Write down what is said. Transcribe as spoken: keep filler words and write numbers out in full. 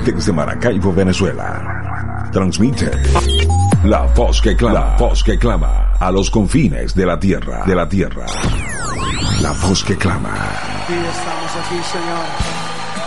desde Maracaibo, Venezuela. Transmite la voz que clama, la voz que clama a los confines de la tierra, de la tierra. La voz que clama. Y estamos aquí, Señor.